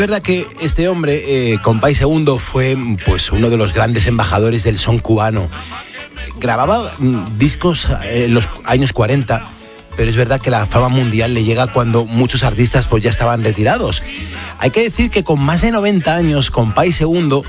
Es verdad que este hombre, Compay Segundo, fue pues uno de los grandes embajadores del son cubano. Grababa discos en los años 40, pero es verdad que la fama mundial le llega cuando muchos artistas pues ya estaban retirados. Hay que decir que con más de 90 años, Compay Segundo